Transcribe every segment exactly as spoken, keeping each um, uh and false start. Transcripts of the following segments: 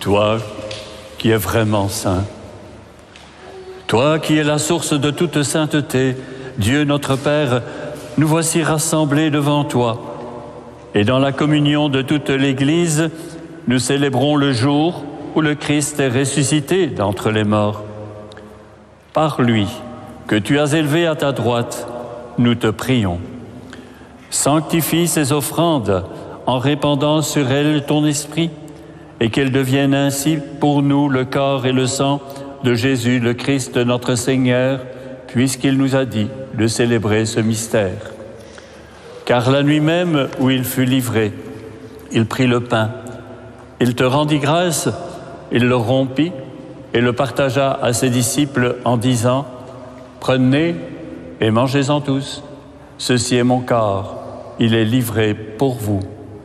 toi qui es vraiment saint, toi qui es la source de toute sainteté, Dieu notre Père, nous voici rassemblés devant toi. Et dans la communion de toute l'Église, nous célébrons le jour où le Christ est ressuscité d'entre les morts. Par lui, que tu as élevé à ta droite, nous te prions. Sanctifie ces offrandes en répandant sur elles ton esprit, et qu'elles deviennent ainsi pour nous le corps et le sang de Jésus, le Christ notre Seigneur, puisqu'il nous a dit de célébrer ce mystère. Car la nuit même où il fut livré, il prit le pain, il te rendit grâce, il le rompit et le partagea à ses disciples en disant « Prenez et mangez-en tous, ceci est mon corps, il est livré pour vous. »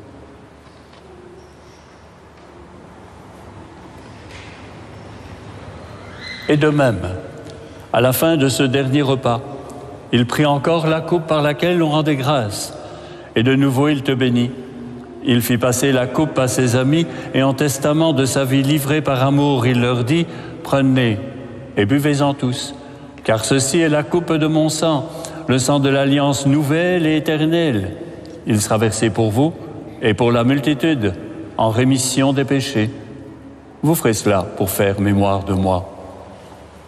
Et de même, à la fin de ce dernier repas, il prit encore la coupe par laquelle on rendait grâce, et de nouveau il te bénit. Il fit passer la coupe à ses amis, et en testament de sa vie livrée par amour, il leur dit « Prenez et buvez-en tous, car ceci est la coupe de mon sang, le sang de l'alliance nouvelle et éternelle. Il sera versé pour vous et pour la multitude, en rémission des péchés. Vous ferez cela pour faire mémoire de moi. »